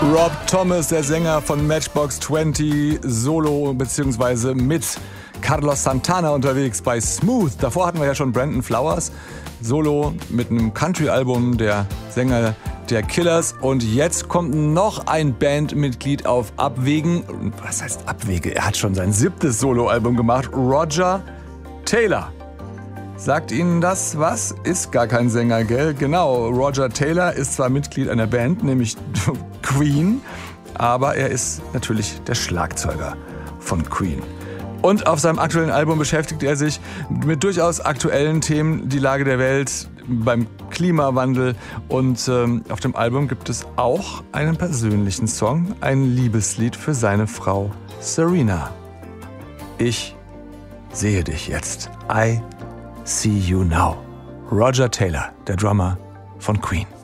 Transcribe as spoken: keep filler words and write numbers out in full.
Rob Thomas, der Sänger von Matchbox zwanzig, solo bzw. mit Carlos Santana unterwegs bei Smooth. Davor hatten wir ja schon Brandon Flowers, solo mit einem Country-Album, der Sänger der Killers. Und jetzt kommt noch ein Bandmitglied auf Abwägen. Was heißt Abwege? Er hat schon sein siebtes Soloalbum gemacht. Roger Taylor. Sagt Ihnen das was? Ist gar kein Sänger, gell? Genau, Roger Taylor ist zwar Mitglied einer Band, nämlich Queen, aber er ist natürlich der Schlagzeuger von Queen. Und auf seinem aktuellen Album beschäftigt er sich mit durchaus aktuellen Themen, die Lage der Welt, beim Klimawandel. Und ähm, auf dem Album gibt es auch einen persönlichen Song, ein Liebeslied für seine Frau Serena. Ich sehe dich jetzt. I See You Now. Roger Taylor, der Drummer von Queen.